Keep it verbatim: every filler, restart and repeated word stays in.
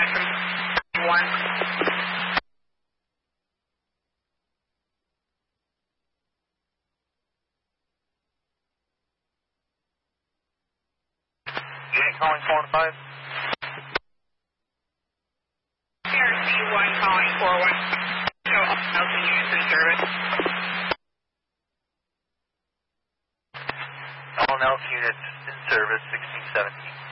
calling from one. Unit calling four and five. C R C one calling four one. Show all Nelson units in service. All Nelson units in service, sixteen seventeen.